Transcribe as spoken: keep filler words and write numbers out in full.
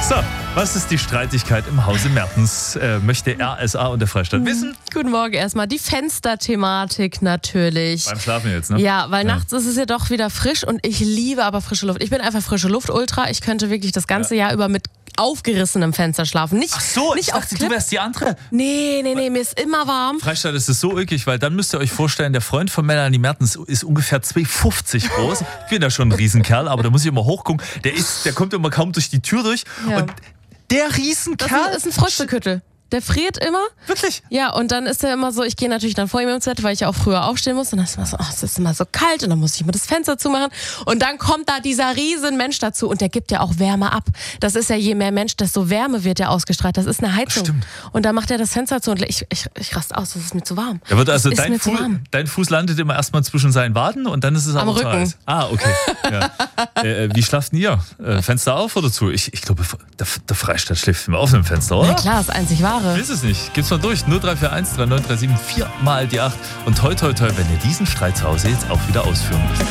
So, was ist die Streitigkeit im Hause Mertens? Äh, möchte R S A und der Freistaat wissen? Guten Morgen erstmal. Die Fensterthematik natürlich. Beim Schlafen jetzt, ne? Ja, weil ja. nachts ist es ja doch wieder frisch und ich liebe aber frische Luft. Ich bin einfach frische Luft-Ultra. Ich könnte wirklich das ganze ja. Jahr über mit aufgerissenem Fenster schlafen. Nicht, Ach so, nicht ich dachte, auf du wärst die andere. Nee, nee, nee, mir ist immer warm. Freistaat, ist es so üppig, weil dann müsst ihr euch vorstellen, der Freund von Melanie Mertens ist ungefähr zwei Meter fünfzig groß. Ich bin ja schon ein Riesenkerl, aber da muss ich immer hochgucken. Der, ist, der kommt immer kaum durch die Tür durch. Ja. Und der Riesenkerl... Das ist ein Fröstelküttel. Der friert immer. Wirklich? Ja, und dann ist er immer so, ich gehe natürlich dann vor ihm ins Bett, weil ich ja auch früher aufstehen muss. Und dann ist immer so, oh, es ist immer so kalt und dann muss ich immer das Fenster zumachen. Und dann kommt da dieser riesen Mensch dazu und der gibt ja auch Wärme ab. Das ist ja, je mehr Mensch, desto Wärme wird ja ausgestrahlt. Das ist eine Heizung. Stimmt. Und dann macht er das Fenster zu und ich, ich, ich raste aus, das ist mir zu warm. Da wird also dein, Fu- dein Fuß landet immer erstmal zwischen seinen Waden und dann ist es am aber Rücken. Heiß. Ah, okay. Ja. äh, wie schlaft ihr? Äh, Fenster auf oder zu? Ich, ich glaube, der, der Freistaat schläft immer auf einem Fenster, oder? Na klar, das einzig Wahre. Ich weiß es nicht. Gibt's mal durch. null drei vier eins drei neun drei sieben vier mal die acht. Und toi toi toi, wenn ihr diesen Streit zu Hause jetzt auch wieder ausführen müsst.